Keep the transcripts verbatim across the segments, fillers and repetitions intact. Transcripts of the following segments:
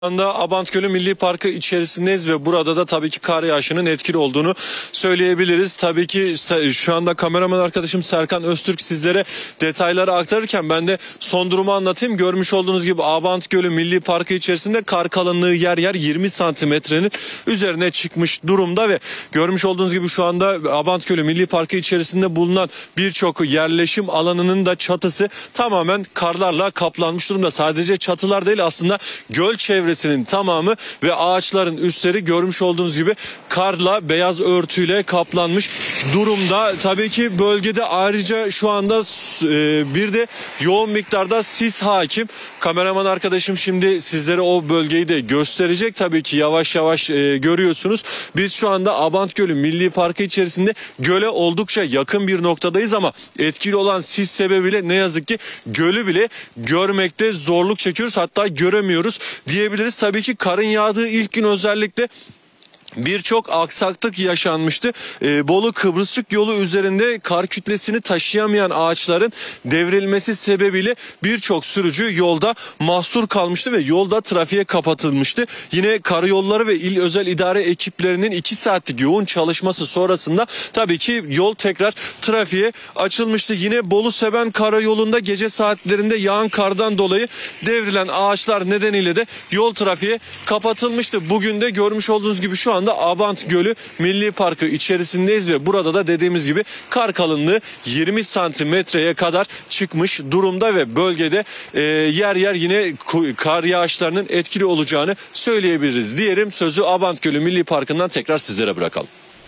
Şu anda Abantgölü Milli Parkı içerisindeyiz ve burada da tabii ki kar yağışının etkili olduğunu söyleyebiliriz. Tabii ki şu anda kameraman arkadaşım Serkan Öztürk sizlere detayları aktarırken ben de son durumu anlatayım. Görmüş olduğunuz gibi Abantgölü Milli Parkı içerisinde kar kalınlığı yer yer yirmi santimetrenin üzerine çıkmış durumda ve görmüş olduğunuz gibi şu anda Abantgölü Milli Parkı içerisinde bulunan birçok yerleşim alanının da çatısı tamamen karlarla kaplanmış durumda. Sadece çatılar değil, aslında göl çevresi tamamı ve ağaçların üstleri görmüş olduğunuz gibi karla, beyaz örtüyle kaplanmış durumda. Tabii ki bölgede ayrıca şu anda e, bir de yoğun miktarda sis hakim. Kameraman arkadaşım şimdi sizlere o bölgeyi de gösterecek. Tabii ki yavaş yavaş e, görüyorsunuz. Biz şu anda Abantgölü Milli Parkı içerisinde göle oldukça yakın bir noktadayız ama etkili olan sis sebebiyle ne yazık ki gölü bile görmekte zorluk çekiyoruz. Hatta göremiyoruz diyebiliriz. Tabii ki karın yağdığı ilk gün özellikle birçok aksaklık yaşanmıştı. Ee, Bolu Kıbrısçık yolu üzerinde kar kütlesini taşıyamayan ağaçların devrilmesi sebebiyle birçok sürücü yolda mahsur kalmıştı ve yolda trafiğe kapatılmıştı. Yine karayolları ve il özel idare ekiplerinin iki saatlik yoğun çalışması sonrasında tabii ki yol tekrar trafiğe açılmıştı. Yine Bolu Seben karayolunda gece saatlerinde yağan kardan dolayı devrilen ağaçlar nedeniyle de yol trafiğe kapatılmıştı. Bugün de görmüş olduğunuz gibi şu an anda Abantgölü Milli Parkı içerisindeyiz ve burada da dediğimiz gibi kar kalınlığı yirmi santimetreye kadar çıkmış durumda ve bölgede e, yer yer yine kar yağışlarının etkili olacağını söyleyebiliriz diyelim. Sözü Abantgölü Milli Parkı'ndan tekrar sizlere bırakalım.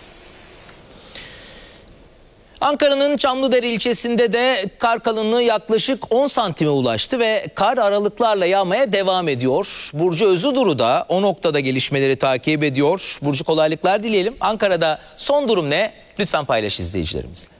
Ankara'nın Çamlıdere ilçesinde de kar kalınlığı yaklaşık on santime ulaştı ve kar aralıklarla yağmaya devam ediyor. Burcu Özüduru da o noktada gelişmeleri takip ediyor. Burcu, kolaylıklar dileyelim. Ankara'da son durum ne? Lütfen paylaş izleyicilerimizle.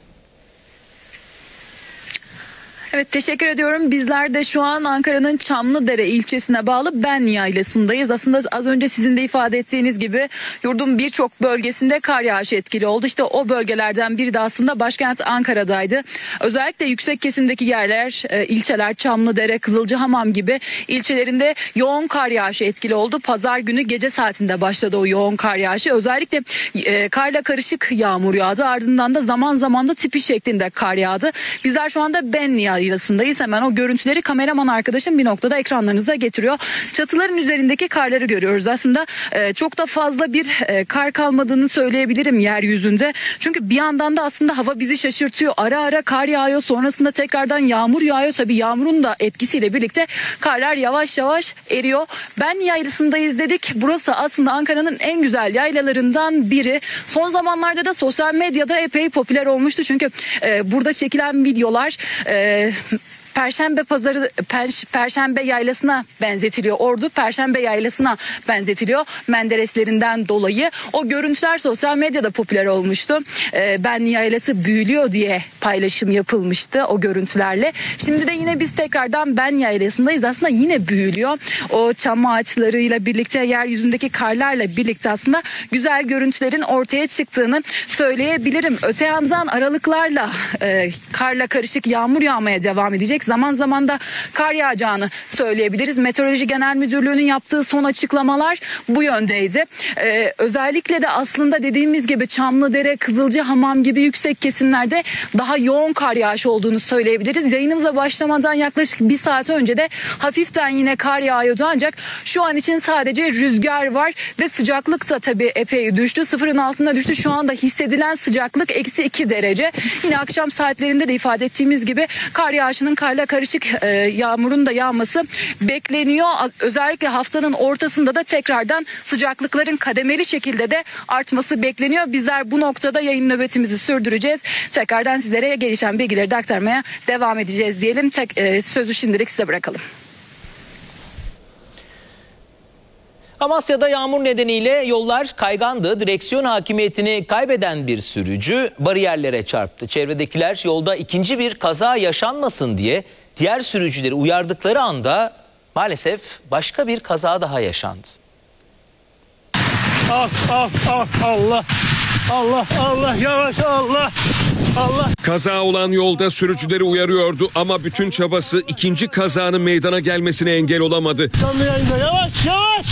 Evet, teşekkür ediyorum. Bizler de şu an Ankara'nın Çamlıdere ilçesine bağlı Ben Yaylası'ndayız. Aslında az önce sizin de ifade ettiğiniz gibi yurdun birçok bölgesinde kar yağışı etkili oldu. İşte o bölgelerden biri de aslında başkent Ankara'daydı. Özellikle yüksek kesimdeki yerler, e, ilçeler Çamlıdere, Kızılcahamam gibi ilçelerinde yoğun kar yağışı etkili oldu. Pazar günü gece saatinde başladı o yoğun kar yağışı. Özellikle e, karla karışık yağmur yağdı. Ardından da zaman zaman da tipi şeklinde kar yağdı. Bizler şu anda Ben Yaylası'ndayız. Hemen o görüntüleri kameraman arkadaşım bir noktada ekranlarınıza getiriyor. Çatıların üzerindeki karları görüyoruz. Aslında e, çok da fazla bir e, kar kalmadığını söyleyebilirim yeryüzünde. Çünkü bir yandan da aslında hava bizi şaşırtıyor. Ara ara kar yağıyor. Sonrasında tekrardan yağmur yağıyor. Tabii yağmurun da etkisiyle birlikte karlar yavaş yavaş eriyor. Ben Yaylası'ndayız dedik. Burası aslında Ankara'nın en güzel yaylalarından biri. Son zamanlarda da sosyal medyada epey popüler olmuştu. Çünkü e, burada çekilen videolar E, Perşembe pazarı Perşembe Yaylası'na benzetiliyor. Ordu Perşembe Yaylası'na benzetiliyor Mendereslerinden dolayı. O görüntüler sosyal medyada popüler olmuştu. Ee, Ben Yaylası büyülüyor diye paylaşım yapılmıştı o görüntülerle. Şimdi de yine biz tekrardan Ben Yaylası'ndayız. Aslında yine büyülüyor. O çam ağaçlarıyla birlikte, yeryüzündeki karlarla birlikte aslında güzel görüntülerin ortaya çıktığını söyleyebilirim. Öte yandan aralıklarla e, karla karışık yağmur yağmaya devam edecek. Zaman zaman da kar yağacağını söyleyebiliriz. Meteoroloji Genel Müdürlüğü'nün yaptığı son açıklamalar bu yöndeydi. Ee, özellikle de aslında dediğimiz gibi Çamlıdere, Kızılcahamam gibi yüksek kesimlerde daha yoğun kar yağışı olduğunu söyleyebiliriz. Yayınımıza başlamadan yaklaşık bir saat önce de hafiften yine kar yağıyordu ancak şu an için sadece rüzgar var ve sıcaklık da tabii epey düştü. Sıfırın altına düştü. Şu anda hissedilen sıcaklık eksi iki derece. Yine akşam saatlerinde de ifade ettiğimiz gibi kar yağışının kar karışık e, yağmurun da yağması bekleniyor. Özellikle haftanın ortasında da tekrardan sıcaklıkların kademeli şekilde de artması bekleniyor. Bizler bu noktada yayın nöbetimizi sürdüreceğiz. Tekrardan sizlere gelişen bilgileri de aktarmaya devam edeceğiz diyelim. Tek, e, sözü şimdilik size bırakalım. Amasya'da yağmur nedeniyle yollar kaygandı. Direksiyon hakimiyetini kaybeden bir sürücü bariyerlere çarptı. Çevredekiler yolda ikinci bir kaza yaşanmasın diye diğer sürücüleri uyardıkları anda maalesef başka bir kaza daha yaşandı. Ah ah ah Allah. Allah Allah yavaş Allah. Kaza olan yolda sürücüleri uyarıyordu ama bütün çabası ikinci kazanın meydana gelmesine engel olamadı. Canlı yayında yavaş yavaş.